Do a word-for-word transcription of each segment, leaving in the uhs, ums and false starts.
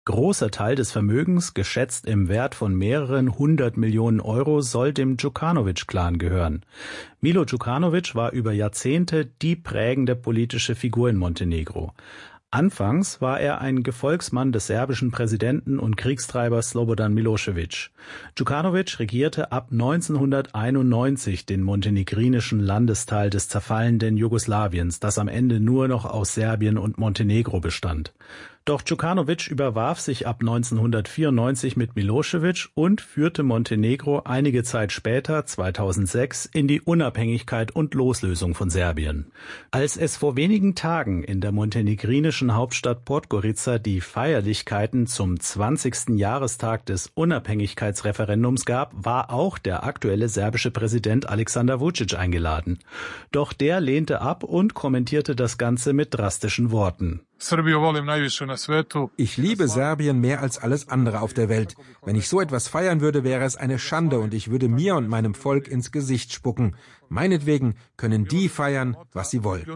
Großer Teil des Vermögens, geschätzt im Wert von mehreren hundert Millionen Euro, soll dem Djukanovic-Clan gehören. Milo Djukanovic war über Jahrzehnte die prägende politische Figur in Montenegro. Anfangs war er ein Gefolgsmann des serbischen Präsidenten und Kriegstreibers Slobodan Milošević. Djukanovic regierte ab neunzehnhunderteinundneunzig den montenegrinischen Landesteil des zerfallenden Jugoslawiens, das am Ende nur noch aus Serbien und Montenegro bestand. Doch Djukanovic überwarf sich ab neunzehnhundertvierundneunzig mit Milošević und führte Montenegro einige Zeit später, zweitausendsechs, in die Unabhängigkeit und Loslösung von Serbien. Als es vor wenigen Tagen in der montenegrinischen Hauptstadt Podgorica die Feierlichkeiten zum zwanzigsten Jahrestag des Unabhängigkeitsreferendums gab, war auch der aktuelle serbische Präsident Aleksandar Vučić eingeladen. Doch der lehnte ab und kommentierte das Ganze mit drastischen Worten. Ich liebe Serbien mehr als alles andere auf der Welt. Wenn ich so etwas feiern würde, wäre es eine Schande und ich würde mir und meinem Volk ins Gesicht spucken. Meinetwegen können die feiern, was sie wollen.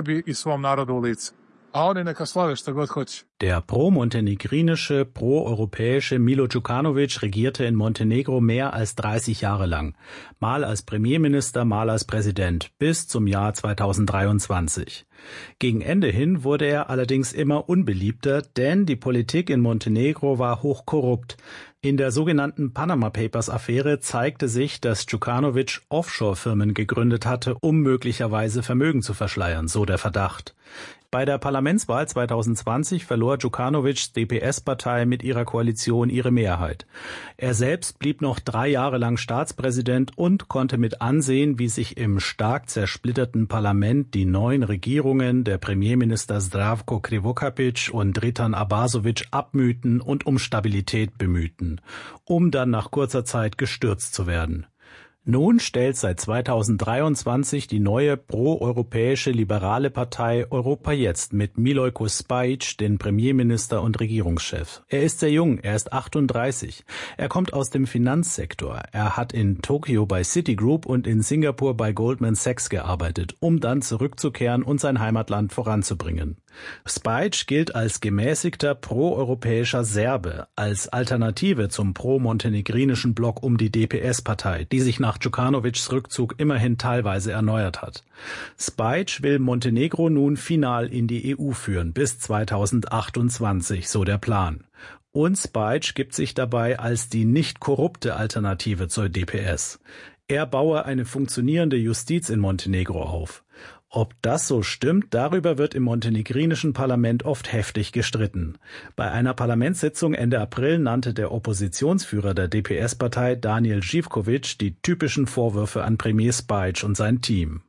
Der pro-montenegrinische, pro-europäische Milo Djukanovic regierte in Montenegro mehr als dreißig Jahre lang. Mal als Premierminister, mal als Präsident, bis zum Jahr zweitausenddreiundzwanzig. Gegen Ende hin wurde er allerdings immer unbeliebter, denn die Politik in Montenegro war hochkorrupt. In der sogenannten Panama Papers-Affäre zeigte sich, dass Djukanovic Offshore-Firmen gegründet hatte, um möglicherweise Vermögen zu verschleiern, so der Verdacht. Bei der Parlamentswahl zweitausendzwanzig verlor Djukanovics D P S-Partei mit ihrer Koalition ihre Mehrheit. Er selbst blieb noch drei Jahre lang Staatspräsident und konnte mit ansehen, wie sich im stark zersplitterten Parlament die neuen Regierungen der Premierminister Zdravko Krivokapić und Dritan Abasović abmühten und um Stabilität bemühten, um dann nach kurzer Zeit gestürzt zu werden. Nun stellt seit zweitausenddreiundzwanzig die neue pro-europäische liberale Partei Europa Jetzt mit Milojko Spajić den Premierminister und Regierungschef. Er ist sehr jung, er ist achtunddreißig. Er kommt aus dem Finanzsektor. Er hat in Tokio bei Citigroup und in Singapur bei Goldman Sachs gearbeitet, um dann zurückzukehren und sein Heimatland voranzubringen. Spajić gilt als gemäßigter pro-europäischer Serbe, als Alternative zum pro-montenegrinischen Block um die D P S-Partei, die sich nach Djukanovics Rückzug immerhin teilweise erneuert hat. Spajić will Montenegro nun final in die E U führen, bis zweitausendachtundzwanzig, so der Plan. Und Spajić gibt sich dabei als die nicht korrupte Alternative zur D P S. Er baue eine funktionierende Justiz in Montenegro auf. Ob das so stimmt, darüber wird im montenegrinischen Parlament oft heftig gestritten. Bei einer Parlamentssitzung Ende April nannte der Oppositionsführer der D P S-Partei Daniel Živković die typischen Vorwürfe an Premier Spajić und sein Team.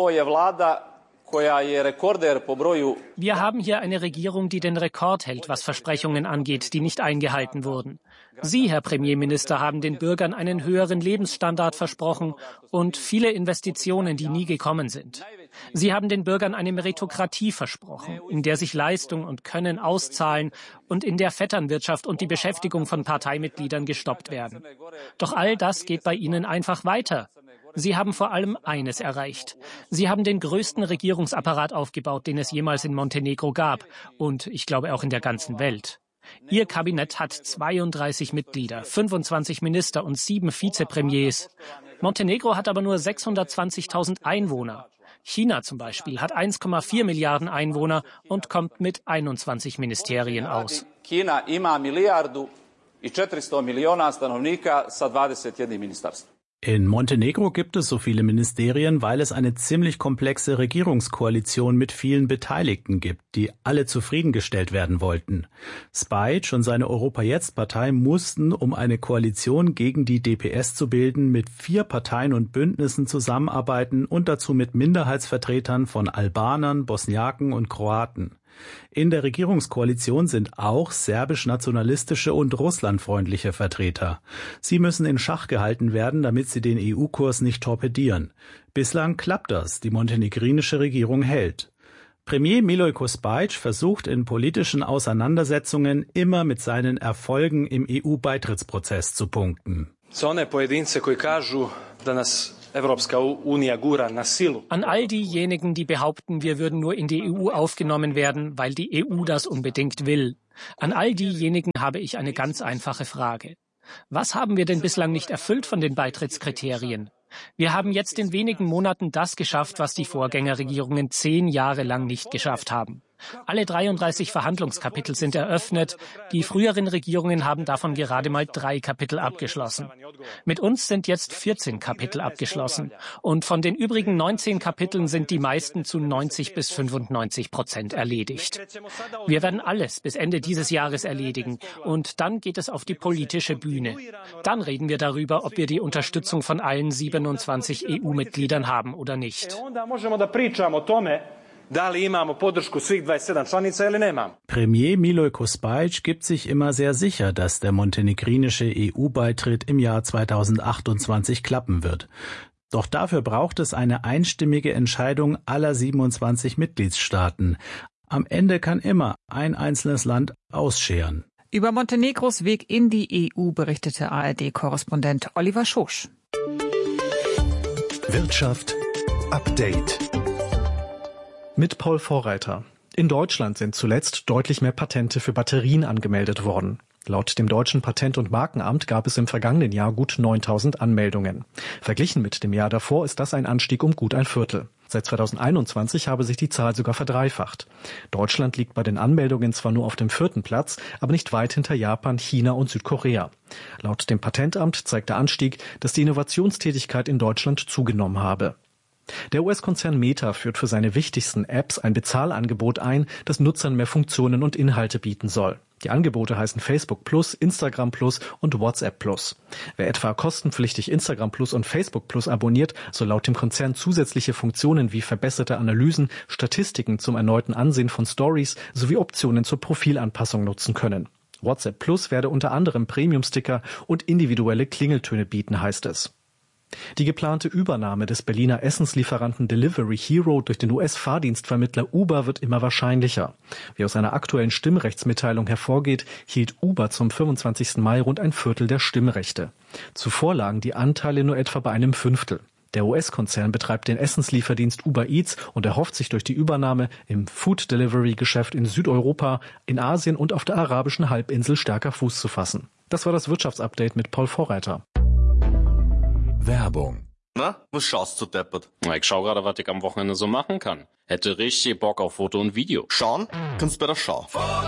Wir haben hier eine Regierung, die den Rekord hält, was Versprechungen angeht, die nicht eingehalten wurden. Sie, Herr Premierminister, haben den Bürgern einen höheren Lebensstandard versprochen und viele Investitionen, die nie gekommen sind. Sie haben den Bürgern eine Meritokratie versprochen, in der sich Leistung und Können auszahlen und in der Vetternwirtschaft und die Beschäftigung von Parteimitgliedern gestoppt werden. Doch all das geht bei Ihnen einfach weiter. Sie haben vor allem eines erreicht. Sie haben den größten Regierungsapparat aufgebaut, den es jemals in Montenegro gab und ich glaube auch in der ganzen Welt. Ihr Kabinett hat zweiunddreißig Mitglieder, fünfundzwanzig Minister und sieben Vizepremiers. Montenegro hat aber nur sechshundertzwanzigtausend Einwohner. China zum Beispiel hat eins Komma vier Milliarden Einwohner und kommt mit einundzwanzig Ministerien aus. China ima milijardu i četiristo miliona stanovnika sa dvadeset jednim ministarstvom. In Montenegro gibt es so viele Ministerien, weil es eine ziemlich komplexe Regierungskoalition mit vielen Beteiligten gibt, die alle zufriedengestellt werden wollten. Spajić und seine Europa-Jetzt-Partei mussten, um eine Koalition gegen die D P S zu bilden, mit vier Parteien und Bündnissen zusammenarbeiten und dazu mit Minderheitsvertretern von Albanern, Bosniaken und Kroaten. In der Regierungskoalition sind auch serbisch-nationalistische und russlandfreundliche Vertreter. Sie müssen in Schach gehalten werden, damit sie den E U-Kurs nicht torpedieren. Bislang klappt das, die montenegrinische Regierung hält. Premier Milojko Spajić versucht in politischen Auseinandersetzungen immer mit seinen Erfolgen im E U-Beitrittsprozess zu punkten. Za one pojedince koji kažu da nas An all diejenigen, die behaupten, wir würden nur in die E U aufgenommen werden, weil die E U das unbedingt will. An all diejenigen habe ich eine ganz einfache Frage. Was haben wir denn bislang nicht erfüllt von den Beitrittskriterien? Wir haben jetzt in wenigen Monaten das geschafft, was die Vorgängerregierungen zehn Jahre lang nicht geschafft haben. Alle dreiunddreißig Verhandlungskapitel sind eröffnet. Die früheren Regierungen haben davon gerade mal drei Kapitel abgeschlossen. Mit uns sind jetzt vierzehn Kapitel abgeschlossen. Und von den übrigen neunzehn Kapiteln sind die meisten zu neunzig bis fünfundneunzig Prozent erledigt. Wir werden alles bis Ende dieses Jahres erledigen. Und dann geht es auf die politische Bühne. Dann reden wir darüber, ob wir die Unterstützung von allen siebenundzwanzig E U-Mitgliedern haben oder nicht. Premier Milojko Spajic gibt sich immer sehr sicher, dass der montenegrinische E U-Beitritt im Jahr zweitausendachtundzwanzig klappen wird. Doch dafür braucht es eine einstimmige Entscheidung aller siebenundzwanzig Mitgliedstaaten. Am Ende kann immer ein einzelnes Land ausscheren. Über Montenegros Weg in die E U berichtete A R D-Korrespondent Oliver Schosch. Wirtschaft Update. Mit Paul Vorreiter. In Deutschland sind zuletzt deutlich mehr Patente für Batterien angemeldet worden. Laut dem deutschen Patent- und Markenamt gab es im vergangenen Jahr gut neuntausend Anmeldungen. Verglichen mit dem Jahr davor ist das ein Anstieg um gut ein Viertel. Seit zweitausendeinundzwanzig habe sich die Zahl sogar verdreifacht. Deutschland liegt bei den Anmeldungen zwar nur auf dem vierten Platz, aber nicht weit hinter Japan, China und Südkorea. Laut dem Patentamt zeigt der Anstieg, dass die Innovationstätigkeit in Deutschland zugenommen habe. Der U S-Konzern Meta führt für seine wichtigsten Apps ein Bezahlangebot ein, das Nutzern mehr Funktionen und Inhalte bieten soll. Die Angebote heißen Facebook Plus, Instagram Plus und WhatsApp Plus. Wer etwa kostenpflichtig Instagram Plus und Facebook Plus abonniert, soll laut dem Konzern zusätzliche Funktionen wie verbesserte Analysen, Statistiken zum erneuten Ansehen von Stories sowie Optionen zur Profilanpassung nutzen können. WhatsApp Plus werde unter anderem Premium-Sticker und individuelle Klingeltöne bieten, heißt es. Die geplante Übernahme des Berliner Essenslieferanten Delivery Hero durch den U S-Fahrdienstvermittler Uber wird immer wahrscheinlicher. Wie aus einer aktuellen Stimmrechtsmitteilung hervorgeht, hielt Uber zum fünfundzwanzigsten Mai rund ein Viertel der Stimmrechte. Zuvor lagen die Anteile nur etwa bei einem Fünftel. Der U S-Konzern betreibt den Essenslieferdienst Uber Eats und erhofft sich durch die Übernahme im Food-Delivery-Geschäft in Südeuropa, in Asien und auf der arabischen Halbinsel stärker Fuß zu fassen. Das war das Wirtschaftsupdate mit Paul Vorreiter. Werbung. Na, was schaust du deppert? Na, ich schau gerade, was ich am Wochenende so machen kann. Hätte richtig Bock auf Foto und Video. Schauen? Kannst bei der Schau.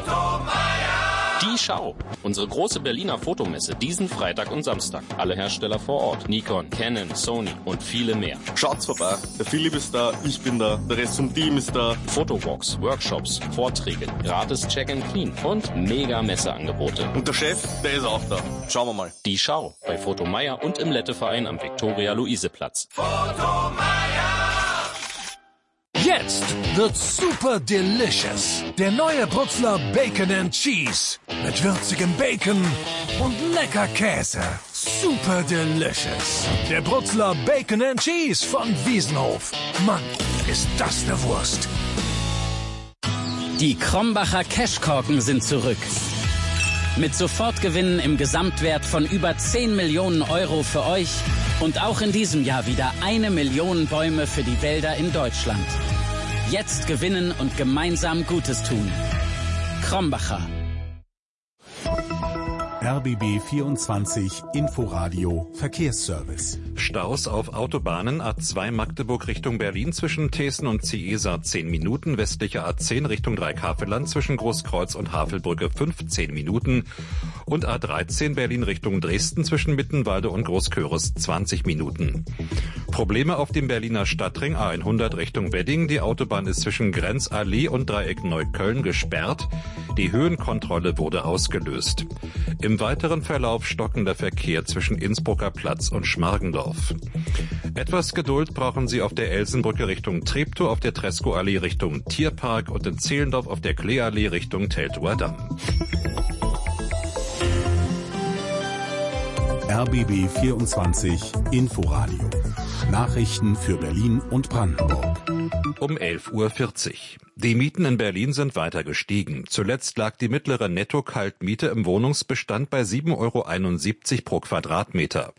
Die Schau. Unsere große Berliner Fotomesse diesen Freitag und Samstag. Alle Hersteller vor Ort. Nikon, Canon, Sony und viele mehr. Schaut's vorbei. Der Philipp ist da, ich bin da, der Rest vom Team ist da. Fotowalks, Workshops, Vorträge, gratis Check and Clean und mega Messeangebote. Und der Chef, der ist auch da. Schauen wir mal. Die Schau. Bei Fotomeier und im Letteverein am Viktoria-Luise-Platz. Fotomeier! Jetzt wird's super delicious. Der neue Brutzler Bacon and Cheese. Mit würzigem Bacon und lecker Käse. Super delicious. Der Brutzler Bacon and Cheese von Wiesenhof. Mann, ist das eine Wurst. Die Krombacher Cashkorken sind zurück. Mit Sofortgewinnen im Gesamtwert von über zehn Millionen Euro für euch. Und auch in diesem Jahr wieder eine Million Bäume für die Wälder in Deutschland. Jetzt gewinnen und gemeinsam Gutes tun. Krombacher. R B B vierundzwanzig Inforadio Verkehrsservice. Staus auf Autobahnen A zwei Magdeburg Richtung Berlin zwischen Thesen und Ciesa zehn Minuten, westliche A zehn Richtung Dreikasseland zwischen Großkreuz und Havelbrücke fünfzehn Minuten und A dreizehn Berlin Richtung Dresden zwischen Mittenwalde und Großköris zwanzig Minuten. Probleme auf dem Berliner Stadtring A hundert Richtung Wedding. Die Autobahn ist zwischen Grenzallee und Dreieck Neukölln gesperrt. Die Höhenkontrolle wurde ausgelöst. Im weiteren Verlauf stockender Verkehr zwischen Innsbrucker Platz und Schmargendorf. Etwas Geduld brauchen Sie auf der Elsenbrücke Richtung Treptow, auf der Tresco-Allee Richtung Tierpark und in Zehlendorf auf der Kleeallee Richtung Teltower Damm. R B B vierundzwanzig Inforadio. Nachrichten für Berlin und Brandenburg. Um elf Uhr vierzig. Die Mieten in Berlin sind weiter gestiegen. Zuletzt lag die mittlere Netto-Kaltmiete im Wohnungsbestand bei sieben Euro einundsiebzig pro Quadratmeter.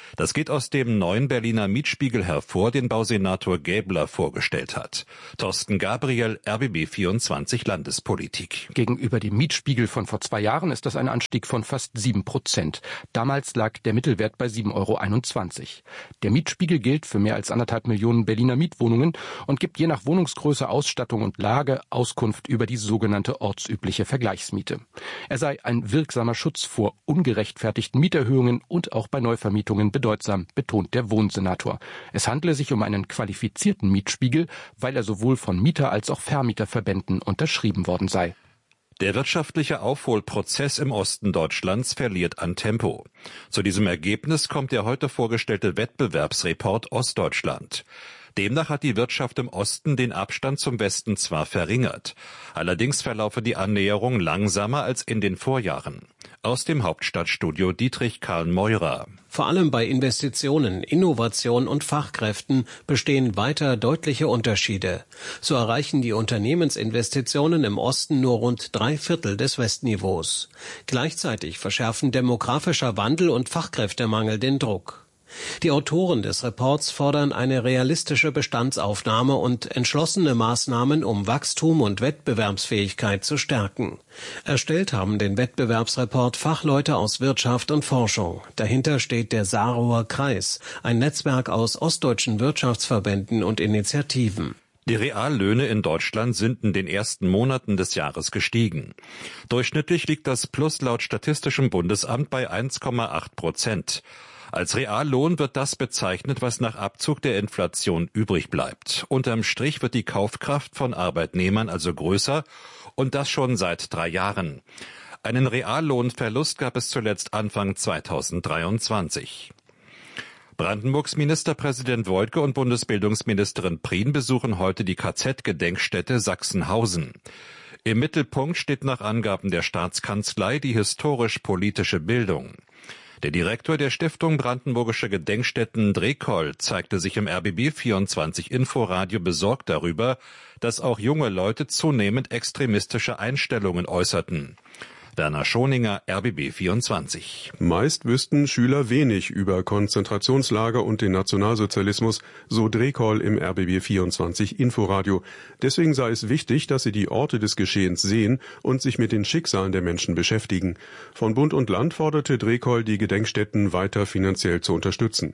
Das geht aus dem neuen Berliner Mietspiegel hervor, den Bausenator Gäbler vorgestellt hat. Thorsten Gabriel, R B B vierundzwanzig Landespolitik. Gegenüber dem Mietspiegel von vor zwei Jahren ist das ein Anstieg von fast sieben Prozent. Damals lag der Mittelwert bei sieben Euro einundzwanzig. Der Mietspiegel gilt für mehr als anderthalb Millionen Berliner Mietwohnungen und gibt je nach Wohnungsgröße, Ausstattung und Lage Auskunft über die sogenannte ortsübliche Vergleichsmiete. Er sei ein wirksamer Schutz vor ungerechtfertigten Mieterhöhungen und auch bei Neuvermietungen bedeutsam, betont der Wohnsenator. Es handle sich um einen qualifizierten Mietspiegel, weil er sowohl von Mieter- als auch Vermieterverbänden unterschrieben worden sei. Der wirtschaftliche Aufholprozess im Osten Deutschlands verliert an Tempo. Zu diesem Ergebnis kommt der heute vorgestellte Wettbewerbsreport Ostdeutschland. Demnach hat die Wirtschaft im Osten den Abstand zum Westen zwar verringert, allerdings verlaufe die Annäherung langsamer als in den Vorjahren. Aus dem Hauptstadtstudio Dietrich Karl Meurer. Vor allem bei Investitionen, Innovation und Fachkräften bestehen weiter deutliche Unterschiede. So erreichen die Unternehmensinvestitionen im Osten nur rund drei Viertel des Westniveaus. Gleichzeitig verschärfen demografischer Wandel und Fachkräftemangel den Druck. Die Autoren des Reports fordern eine realistische Bestandsaufnahme und entschlossene Maßnahmen, um Wachstum und Wettbewerbsfähigkeit zu stärken. Erstellt haben den Wettbewerbsreport Fachleute aus Wirtschaft und Forschung. Dahinter steht der Saarauer Kreis, ein Netzwerk aus ostdeutschen Wirtschaftsverbänden und Initiativen. Die Reallöhne in Deutschland sind in den ersten Monaten des Jahres gestiegen. Durchschnittlich liegt das Plus laut Statistischem Bundesamt bei eins Komma acht Prozent. Als Reallohn wird das bezeichnet, was nach Abzug der Inflation übrig bleibt. Unterm Strich wird die Kaufkraft von Arbeitnehmern also größer und das schon seit drei Jahren. Einen Reallohnverlust gab es zuletzt Anfang zweitausenddreiundzwanzig. Brandenburgs Ministerpräsident Woidke und Bundesbildungsministerin Prien besuchen heute die K Z-Gedenkstätte Sachsenhausen. Im Mittelpunkt steht nach Angaben der Staatskanzlei die historisch-politische Bildung. Der Direktor der Stiftung Brandenburgische Gedenkstätten Drekoll zeigte sich im R B B vierundzwanzig Inforadio besorgt darüber, dass auch junge Leute zunehmend extremistische Einstellungen äußerten. Werner Schoninger, R B B vierundzwanzig. Meist wüssten Schüler wenig über Konzentrationslager und den Nationalsozialismus, so Drekoll im R B B vierundzwanzig Inforadio. Deswegen sei es wichtig, dass sie die Orte des Geschehens sehen und sich mit den Schicksalen der Menschen beschäftigen. Von Bund und Land forderte Drekoll, die Gedenkstätten weiter finanziell zu unterstützen.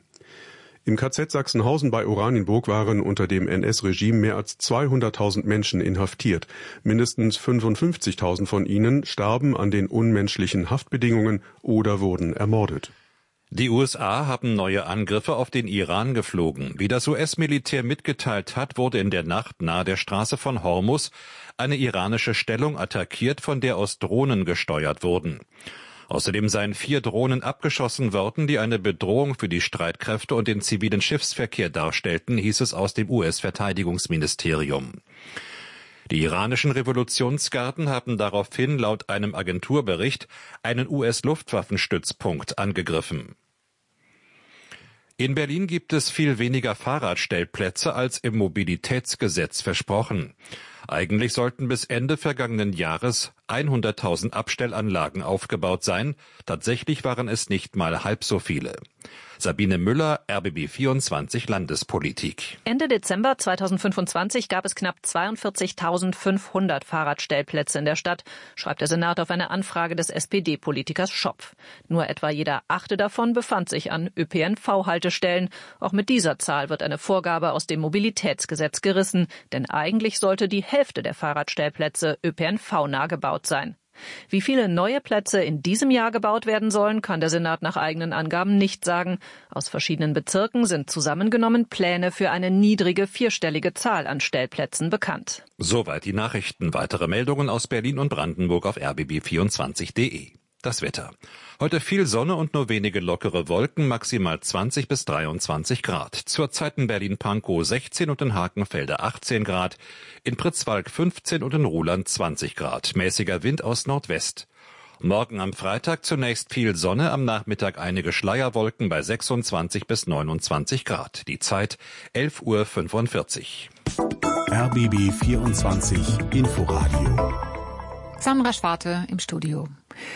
Im K Z Sachsenhausen bei Oranienburg waren unter dem N S-Regime mehr als zweihunderttausend Menschen inhaftiert. Mindestens fünfundfünfzigtausend von ihnen starben an den unmenschlichen Haftbedingungen oder wurden ermordet. Die U S A haben neue Angriffe auf den Iran geflogen. Wie das U S-Militär mitgeteilt hat, wurde in der Nacht nahe der Straße von Hormuz eine iranische Stellung attackiert, von der aus Drohnen gesteuert wurden. Außerdem seien vier Drohnen abgeschossen worden, die eine Bedrohung für die Streitkräfte und den zivilen Schiffsverkehr darstellten, hieß es aus dem U S-Verteidigungsministerium. Die iranischen Revolutionsgarden haben daraufhin laut einem Agenturbericht einen U S-Luftwaffenstützpunkt angegriffen. In Berlin gibt es viel weniger Fahrradstellplätze als im Mobilitätsgesetz versprochen. Eigentlich sollten bis Ende vergangenen Jahres hunderttausend Abstellanlagen aufgebaut sein. Tatsächlich waren es nicht mal halb so viele. Sabine Müller, R B B vierundzwanzig Landespolitik. Ende Dezember zweitausendfünfundzwanzig gab es knapp zweiundvierzigtausendfünfhundert Fahrradstellplätze in der Stadt, schreibt der Senat auf eine Anfrage des S P D-Politikers Schopf. Nur etwa jeder achte davon befand sich an Ö P N V-Haltestellen. Auch mit dieser Zahl wird eine Vorgabe aus dem Mobilitätsgesetz gerissen, denn eigentlich sollte die Hälfte der Fahrradstellplätze Ö P N V-nah gebaut sein. Wie viele neue Plätze in diesem Jahr gebaut werden sollen, kann der Senat nach eigenen Angaben nicht sagen. Aus verschiedenen Bezirken sind zusammengenommen Pläne für eine niedrige vierstellige Zahl an Stellplätzen bekannt. Soweit die Nachrichten. Weitere Meldungen aus Berlin und Brandenburg auf r b b vierundzwanzig punkt de. Das Wetter. Heute viel Sonne und nur wenige lockere Wolken, maximal zwanzig bis dreiundzwanzig Grad. Zurzeit in Berlin-Pankow sechzehn und in Hakenfelde achtzehn Grad, in Pritzwalk fünfzehn und in Ruhland zwanzig Grad. Mäßiger Wind aus Nordwest. Morgen am Freitag zunächst viel Sonne, am Nachmittag einige Schleierwolken bei sechsundzwanzig bis neunundzwanzig Grad. Die Zeit elf Uhr fünfundvierzig. R B B vierundzwanzig Inforadio. Sandra Schwarte im Studio.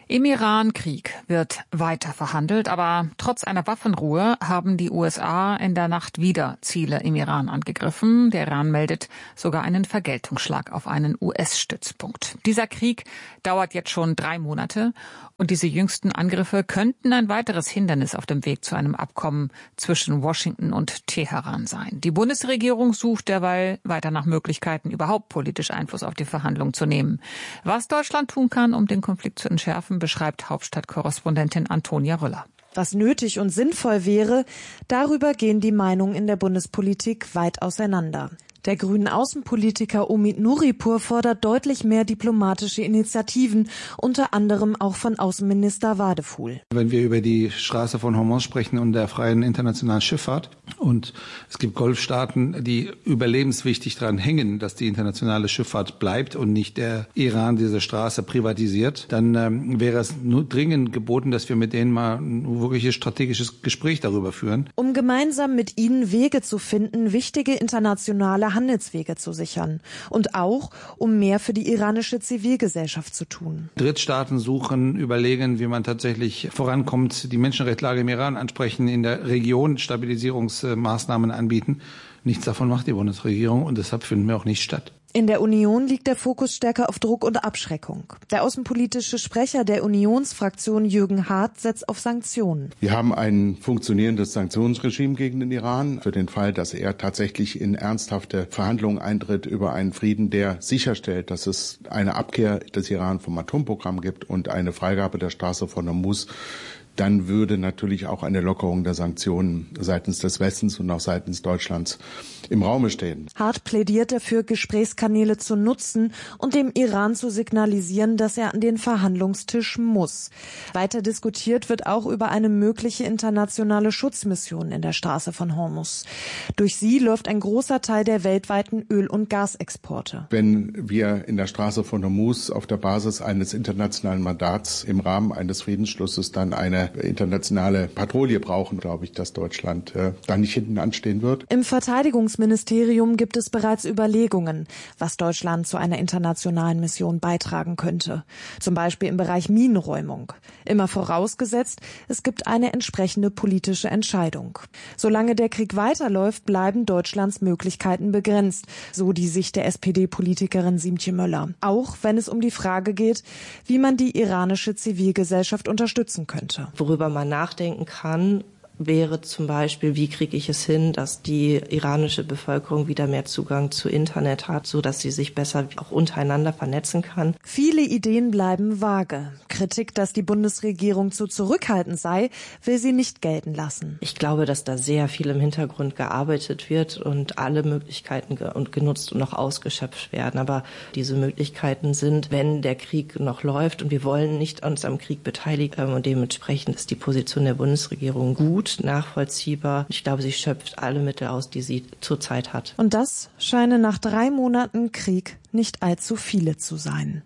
Im Iran-Krieg wird weiter verhandelt, aber trotz einer Waffenruhe haben die U S A in der Nacht wieder Ziele im Iran angegriffen. Der Iran meldet sogar einen Vergeltungsschlag auf einen U S-Stützpunkt. Dieser Krieg dauert jetzt schon drei Monate und diese jüngsten Angriffe könnten ein weiteres Hindernis auf dem Weg zu einem Abkommen zwischen Washington und Teheran sein. Die Bundesregierung sucht derweil weiter nach Möglichkeiten, überhaupt politisch Einfluss auf die Verhandlungen zu nehmen. Was Deutschland tun kann, um den Konflikt zu entschärfen, beschreibt Hauptstadtkorrespondentin Antonia Rüller. Was nötig und sinnvoll wäre, darüber gehen die Meinungen in der Bundespolitik weit auseinander. Der grünen Außenpolitiker Omid Nuripur fordert deutlich mehr diplomatische Initiativen, unter anderem auch von Außenminister Wadefuhl. Wenn wir über die Straße von Hormuz sprechen und der freien internationalen Schifffahrt und es gibt Golfstaaten, die überlebenswichtig daran hängen, dass die internationale Schifffahrt bleibt und nicht der Iran diese Straße privatisiert, dann ähm, wäre es nur dringend geboten, dass wir mit denen mal ein wirkliches strategisches Gespräch darüber führen. Um gemeinsam mit ihnen Wege zu finden, wichtige internationale Handelswege zu sichern und auch, um mehr für die iranische Zivilgesellschaft zu tun. Drittstaaten suchen, überlegen, wie man tatsächlich vorankommt, die Menschenrechtslage im Iran ansprechen, in der Region Stabilisierungsmaßnahmen anbieten. Nichts davon macht die Bundesregierung und deshalb finden wir auch nicht statt. In der Union liegt der Fokus stärker auf Druck und Abschreckung. Der außenpolitische Sprecher der Unionsfraktion Jürgen Hart setzt auf Sanktionen. Wir haben ein funktionierendes Sanktionsregime gegen den Iran für den Fall, dass er tatsächlich in ernsthafte Verhandlungen eintritt über einen Frieden, der sicherstellt, dass es eine Abkehr des Iran vom Atomprogramm gibt und eine Freigabe der Straße von Hormuz. Dann würde natürlich auch eine Lockerung der Sanktionen seitens des Westens und auch seitens Deutschlands im Raume stehen. Hart plädiert dafür, Gesprächskanäle zu nutzen und dem Iran zu signalisieren, dass er an den Verhandlungstisch muss. Weiter diskutiert wird auch über eine mögliche internationale Schutzmission in der Straße von Hormuz. Durch sie läuft ein großer Teil der weltweiten Öl- und Gasexporte. Wenn wir in der Straße von Hormuz auf der Basis eines internationalen Mandats im Rahmen eines Friedensschlusses dann eine internationale Patrouille brauchen, glaube ich, dass Deutschland äh, da nicht hinten anstehen wird. Im Verteidigungsministerium gibt es bereits Überlegungen, was Deutschland zu einer internationalen Mission beitragen könnte. Zum Beispiel im Bereich Minenräumung. Immer vorausgesetzt, es gibt eine entsprechende politische Entscheidung. Solange der Krieg weiterläuft, bleiben Deutschlands Möglichkeiten begrenzt, so die Sicht der S P D-Politikerin Siemtje Möller. Auch wenn es um die Frage geht, wie man die iranische Zivilgesellschaft unterstützen könnte. Worüber man nachdenken kann, wäre zum Beispiel, wie kriege ich es hin, dass die iranische Bevölkerung wieder mehr Zugang zu Internet hat, so dass sie sich besser auch untereinander vernetzen kann. Viele Ideen bleiben vage. Kritik, dass die Bundesregierung zu zurückhaltend sei, will sie nicht gelten lassen. Ich glaube, dass da sehr viel im Hintergrund gearbeitet wird und alle Möglichkeiten ge- und genutzt und noch ausgeschöpft werden. Aber diese Möglichkeiten sind, wenn der Krieg noch läuft und wir wollen nicht uns am Krieg beteiligen und dementsprechend ist die Position der Bundesregierung gut, nachvollziehbar. Ich glaube, sie schöpft alle Mittel aus, die sie zurzeit hat. Und das scheinen nach drei Monaten Krieg nicht allzu viele zu sein.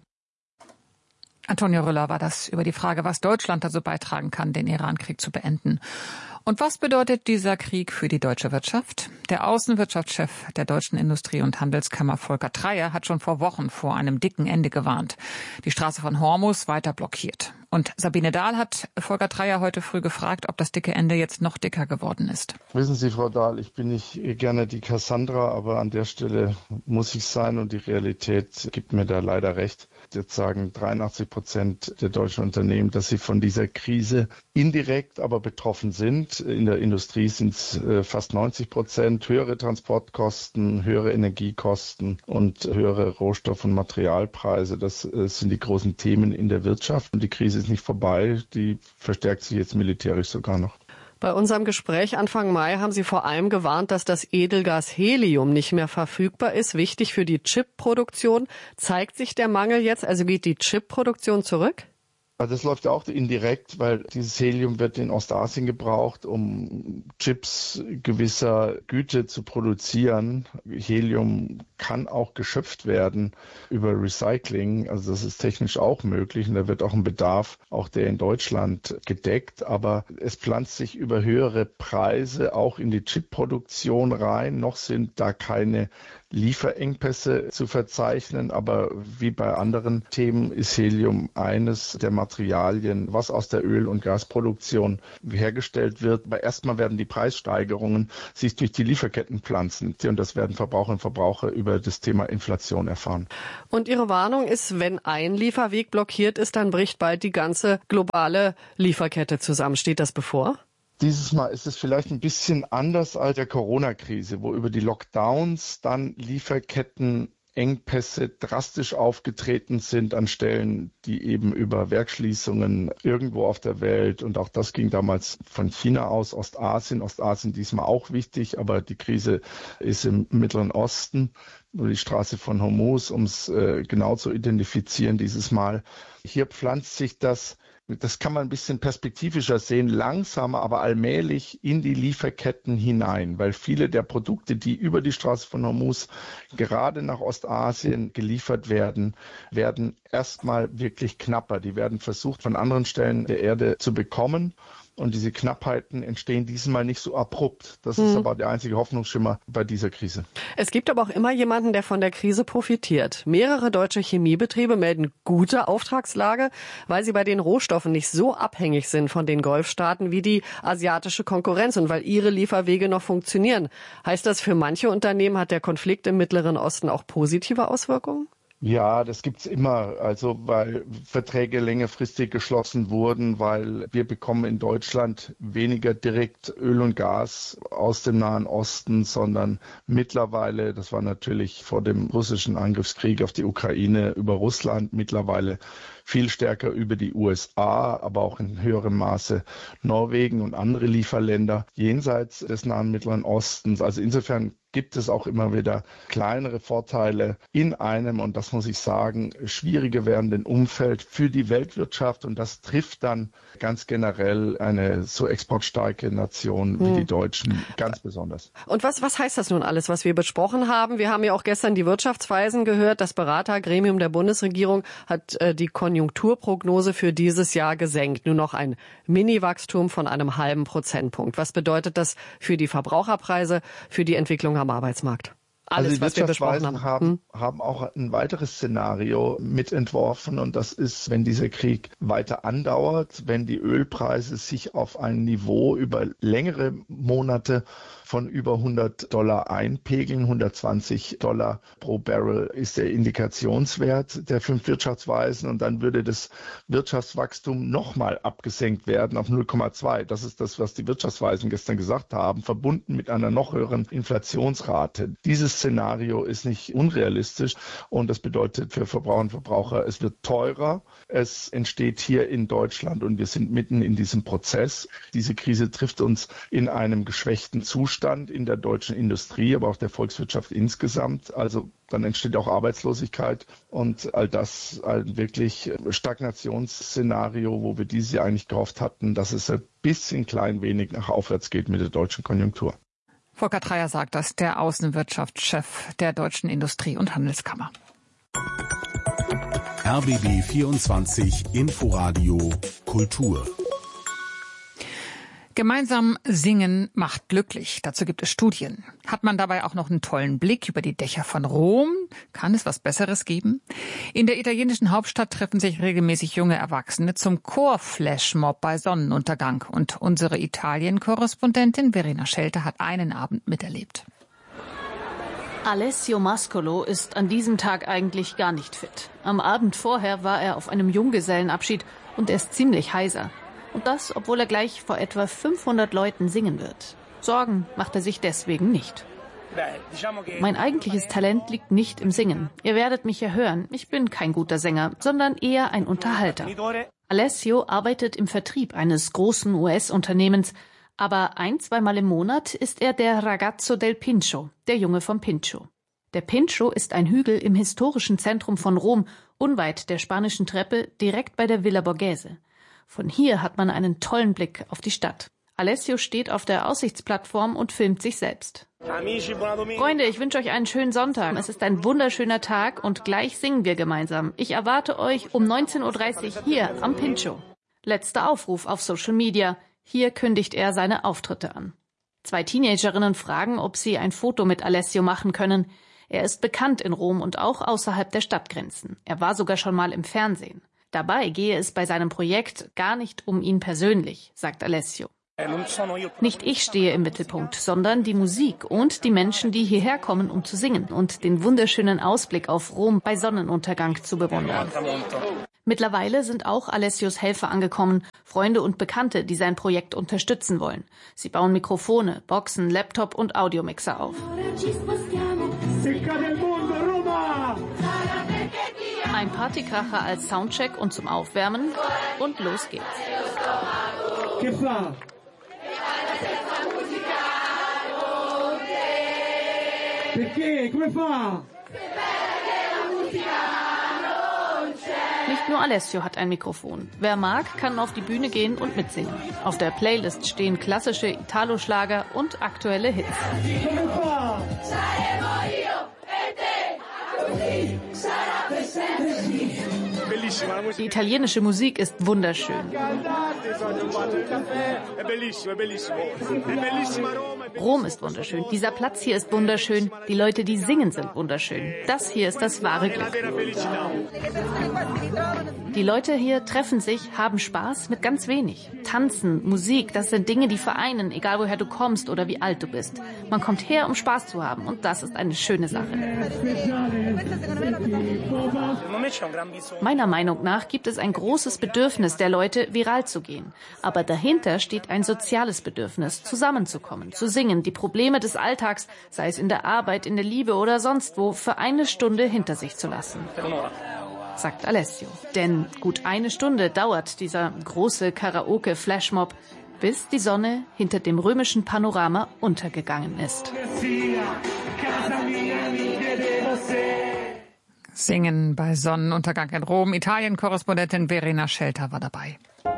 Antonia Rüller war das über die Frage, was Deutschland dazu beitragen kann, den Iran-Krieg zu beenden. Und was bedeutet dieser Krieg für die deutsche Wirtschaft? Der Außenwirtschaftschef der Deutschen Industrie- und Handelskammer Volker Treyer hat schon vor Wochen vor einem dicken Ende gewarnt. Die Straße von Hormuz weiter blockiert. Und Sabine Dahl hat Volker Treyer heute früh gefragt, ob das dicke Ende jetzt noch dicker geworden ist. Wissen Sie, Frau Dahl, ich bin nicht gerne die Cassandra, aber an der Stelle muss ich sein und die Realität gibt mir da leider recht. Jetzt sagen dreiundachtzig Prozent der deutschen Unternehmen, dass sie von dieser Krise indirekt aber betroffen sind. In der Industrie sind es äh, fast neunzig Prozent. Höhere Transportkosten, höhere Energiekosten und höhere Rohstoff- und Materialpreise. Das äh, sind die großen Themen in der Wirtschaft. Und die Krise ist nicht vorbei. Die verstärkt sich jetzt militärisch sogar noch. Bei unserem Gespräch Anfang Mai haben Sie vor allem gewarnt, dass das Edelgas Helium nicht mehr verfügbar ist, wichtig für die Chipproduktion. Zeigt sich der Mangel jetzt, also geht die Chipproduktion zurück? Das läuft ja auch indirekt, weil dieses Helium wird in Ostasien gebraucht, um Chips gewisser Güte zu produzieren. Helium kann auch geschöpft werden über Recycling, also das ist technisch auch möglich und da wird auch ein Bedarf, auch der in Deutschland gedeckt, aber es pflanzt sich über höhere Preise auch in die Chipproduktion rein. Noch sind da keine Lieferengpässe zu verzeichnen, aber wie bei anderen Themen ist Helium eines der Materialien, Materialien, was aus der Öl- und Gasproduktion hergestellt wird. Aber erstmal werden die Preissteigerungen sich durch die Lieferketten pflanzen. Und das werden Verbraucherinnen und Verbraucher über das Thema Inflation erfahren. Und Ihre Warnung ist, wenn ein Lieferweg blockiert ist, dann bricht bald die ganze globale Lieferkette zusammen. Steht das bevor? Dieses Mal ist es vielleicht ein bisschen anders als der Corona-Krise, wo über die Lockdowns dann Lieferkettenengpässe drastisch aufgetreten sind an Stellen, die eben über Werksschließungen irgendwo auf der Welt, und auch das ging damals von China aus, Ostasien, Ostasien diesmal auch wichtig, aber die Krise ist im Mittleren Osten, nur die Straße von Hormuz, um es äh, genau zu identifizieren dieses Mal. Hier pflanzt sich das, das kann man ein bisschen perspektivischer sehen, langsamer, aber allmählich in die Lieferketten hinein, weil viele der Produkte, die über die Straße von Hormuz gerade nach Ostasien geliefert werden, werden erstmal wirklich knapper. Die werden versucht, von anderen Stellen der Erde zu bekommen. Und diese Knappheiten entstehen diesmal nicht so abrupt. Das hm. ist aber der einzige Hoffnungsschimmer bei dieser Krise. Es gibt aber auch immer jemanden, der von der Krise profitiert. Mehrere deutsche Chemiebetriebe melden gute Auftragslage, weil sie bei den Rohstoffen nicht so abhängig sind von den Golfstaaten wie die asiatische Konkurrenz und weil ihre Lieferwege noch funktionieren. Heißt das, für manche Unternehmen hat der Konflikt im Mittleren Osten auch positive Auswirkungen? Ja, das gibt's immer, also weil Verträge längerfristig geschlossen wurden, weil wir bekommen in Deutschland weniger direkt Öl und Gas aus dem Nahen Osten, sondern mittlerweile, das war natürlich vor dem russischen Angriffskrieg auf die Ukraine über Russland, mittlerweile viel stärker über die U S A, aber auch in höherem Maße Norwegen und andere Lieferländer jenseits des Nahen Mittleren Ostens. Also insofern gibt es auch immer wieder kleinere Vorteile in einem, und das muss ich sagen, schwieriger werdenden Umfeld für die Weltwirtschaft. Und das trifft dann ganz generell eine so exportstarke Nation wie hm. die Deutschen ganz besonders. Und was, was heißt das nun alles, was wir besprochen haben? Wir haben ja auch gestern die Wirtschaftsweisen gehört. Das Beratergremium der Bundesregierung hat äh, die Konjunkturprognose für dieses Jahr gesenkt. Nur noch ein Mini-Wachstum von einem halben Prozentpunkt. Was bedeutet das für die Verbraucherpreise, für die Entwicklung am Arbeitsmarkt? Alles, also die was wir besprochen haben. Haben, hm? haben auch ein weiteres Szenario mitentworfen, und das ist, wenn dieser Krieg weiter andauert, wenn die Ölpreise sich auf ein Niveau über längere Monate von über hundert Dollar einpegeln. hundertzwanzig Dollar pro Barrel ist der Indikationswert der fünf Wirtschaftsweisen, und dann würde das Wirtschaftswachstum nochmal abgesenkt werden auf null Komma zwei. Das ist das, was die Wirtschaftsweisen gestern gesagt haben, verbunden mit einer noch höheren Inflationsrate. Dieses Szenario ist nicht unrealistisch, und das bedeutet für Verbraucher und Verbraucher, es wird teurer. Es entsteht hier in Deutschland, und wir sind mitten in diesem Prozess. Diese Krise trifft uns in einem geschwächten Zustand in der deutschen Industrie, aber auch der Volkswirtschaft insgesamt. Also dann entsteht auch Arbeitslosigkeit, und all das ein wirklich Stagnationsszenario, wo wir dieses Jahr eigentlich gehofft hatten, dass es ein bisschen klein wenig nach aufwärts geht mit der deutschen Konjunktur. Volker Dreyer sagt das, der Außenwirtschaftschef der Deutschen Industrie- und Handelskammer. R B B vierundzwanzig Inforadio Kultur. Gemeinsam singen macht glücklich. Dazu gibt es Studien. Hat man dabei auch noch einen tollen Blick über die Dächer von Rom? Kann es was Besseres geben? In der italienischen Hauptstadt treffen sich regelmäßig junge Erwachsene zum Chor-Flashmob bei Sonnenuntergang. Und unsere Italien-Korrespondentin Verena Schelter hat einen Abend miterlebt. Alessio Mascolo ist an diesem Tag eigentlich gar nicht fit. Am Abend vorher war er auf einem Junggesellenabschied und er ist ziemlich heiser. Und das, obwohl er gleich vor etwa fünfhundert Leuten singen wird. Sorgen macht er sich deswegen nicht. Mein eigentliches Talent liegt nicht im Singen. Ihr werdet mich ja hören. Ich bin kein guter Sänger, sondern eher ein Unterhalter. Alessio arbeitet im Vertrieb eines großen U S-Unternehmens. Aber ein-, zweimal im Monat ist er der Ragazzo del Pincio, der Junge vom Pincio. Der Pincio ist ein Hügel im historischen Zentrum von Rom, unweit der Spanischen Treppe, direkt bei der Villa Borghese. Von hier hat man einen tollen Blick auf die Stadt. Alessio steht auf der Aussichtsplattform und filmt sich selbst. Freunde, ich wünsche euch einen schönen Sonntag. Es ist ein wunderschöner Tag und gleich singen wir gemeinsam. Ich erwarte euch um neunzehn Uhr dreißig hier am Pincio. Letzter Aufruf auf Social Media. Hier kündigt er seine Auftritte an. Zwei Teenagerinnen fragen, ob sie ein Foto mit Alessio machen können. Er ist bekannt in Rom und auch außerhalb der Stadtgrenzen. Er war sogar schon mal im Fernsehen. Dabei gehe es bei seinem Projekt gar nicht um ihn persönlich, sagt Alessio. Nicht ich stehe im Mittelpunkt, sondern die Musik und die Menschen, die hierher kommen, um zu singen und den wunderschönen Ausblick auf Rom bei Sonnenuntergang zu bewundern. Mittlerweile sind auch Alessios Helfer angekommen, Freunde und Bekannte, die sein Projekt unterstützen wollen. Sie bauen Mikrofone, Boxen, Laptop und Audiomixer auf. Ein Partykracher als Soundcheck und zum Aufwärmen und los geht's. Nicht nur Alessio hat ein Mikrofon. Wer mag, kann auf die Bühne gehen und mitsingen. Auf der Playlist stehen klassische Italo-Schlager und aktuelle Hits. Die italienische Musik ist wunderschön. Rom ist wunderschön. Dieser Platz hier ist wunderschön. Die Leute, die singen, sind wunderschön. Das hier ist das wahre Glück. Die Leute hier treffen sich, haben Spaß mit ganz wenig. Tanzen, Musik, das sind Dinge, die vereinen, egal woher du kommst oder wie alt du bist. Man kommt her, um Spaß zu haben, und das ist eine schöne Sache. Meiner Meinung nach gibt es ein großes Bedürfnis der Leute, viral zu gehen. Aber dahinter steht ein soziales Bedürfnis, zusammenzukommen, zu singen, die Probleme des Alltags, sei es in der Arbeit, in der Liebe oder sonst wo, für eine Stunde hinter sich zu lassen, sagt Alessio. Denn gut eine Stunde dauert dieser große Karaoke-Flashmob, bis die Sonne hinter dem römischen Panorama untergegangen ist. Singen bei Sonnenuntergang in Rom. Italien-Korrespondentin Verena Schelter war dabei.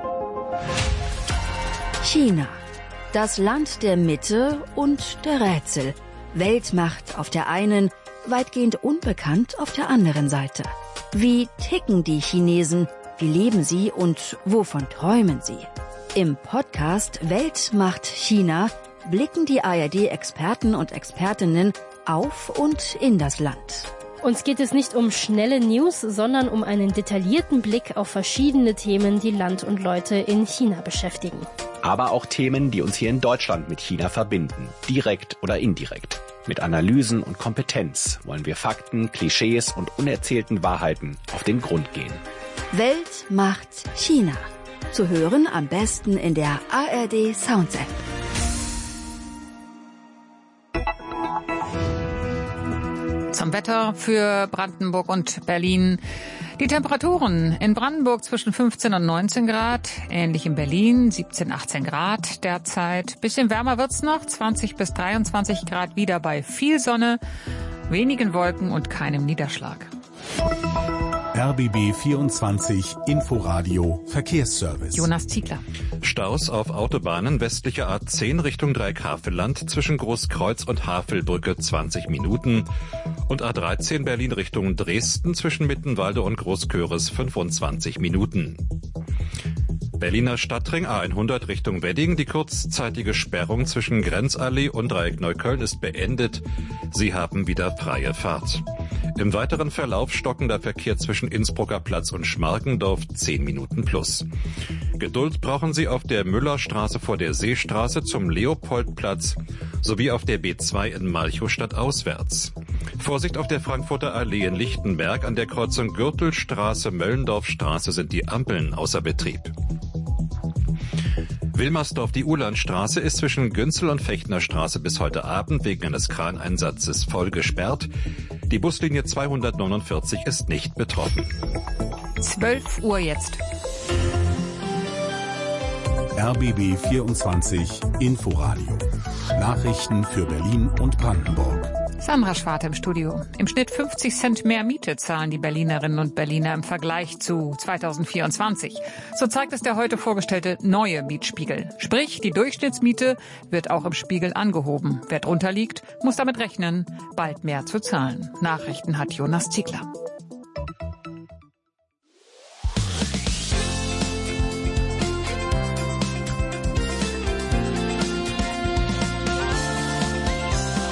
China. Das Land der Mitte und der Rätsel. Weltmacht auf der einen, weitgehend unbekannt auf der anderen Seite. Wie ticken die Chinesen? Wie leben sie und wovon träumen sie? Im Podcast Weltmacht China blicken die A R D-Experten und Expertinnen auf und in das Land. Uns geht es nicht um schnelle News, sondern um einen detaillierten Blick auf verschiedene Themen, die Land und Leute in China beschäftigen. Aber auch Themen, die uns hier in Deutschland mit China verbinden, direkt oder indirekt. Mit Analysen und Kompetenz wollen wir Fakten, Klischees und unerzählten Wahrheiten auf den Grund gehen. Weltmacht China. Zu hören am besten in der A R D Sounds App. Zum Wetter für Brandenburg und Berlin. Die Temperaturen in Brandenburg zwischen fünfzehn und neunzehn Grad, ähnlich in Berlin, siebzehn, achtzehn Grad derzeit. Bisschen wärmer wird's noch, zwanzig bis dreiundzwanzig Grad, wieder bei viel Sonne, wenigen Wolken und keinem Niederschlag. R B B vierundzwanzig Inforadio Verkehrsservice. Jonas Ziegler. Staus auf Autobahnen westliche A zehn Richtung Dreieckhavelland zwischen Großkreuz und Havelbrücke zwanzig Minuten und A dreizehn Berlin Richtung Dresden zwischen Mittenwalde und Großköris fünfundzwanzig Minuten. Berliner Stadtring A hundert Richtung Wedding. Die kurzzeitige Sperrung zwischen Grenzallee und Dreieck Neukölln ist beendet. Sie haben wieder freie Fahrt. Im weiteren Verlauf stockender Verkehr zwischen Innsbrucker Platz und Schmargendorf zehn Minuten plus. Geduld brauchen Sie auf der Müllerstraße vor der Seestraße zum Leopoldplatz sowie auf der B zwei in Malchow stadtauswärts. Vorsicht auf der Frankfurter Allee in Lichtenberg. An der Kreuzung Gürtelstraße, Möllendorfstraße sind die Ampeln außer Betrieb. Wilmersdorf, die Uhlandstraße ist zwischen Günzel und Fechtnerstraße bis heute Abend wegen eines Kraneinsatzes voll gesperrt. Die Buslinie zweihundertneunundvierzig ist nicht betroffen. zwölf Uhr jetzt. R B B vierundzwanzig Inforadio. Nachrichten für Berlin und Brandenburg. Sandra Schwarte im Studio. Im Schnitt fünfzig Cent mehr Miete zahlen die Berlinerinnen und Berliner im Vergleich zu zweitausendvierundzwanzig. So zeigt es der heute vorgestellte neue Mietspiegel. Sprich, die Durchschnittsmiete wird auch im Spiegel angehoben. Wer drunter liegt, muss damit rechnen, bald mehr zu zahlen. Nachrichten hat Jonas Ziegler.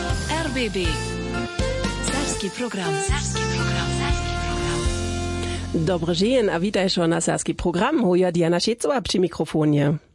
R B B. Serbski program. Serbski program. Serbski program. Dobry dzień, a witaj na Saski program. Hoja Diana Szecowa przy mikrofonie.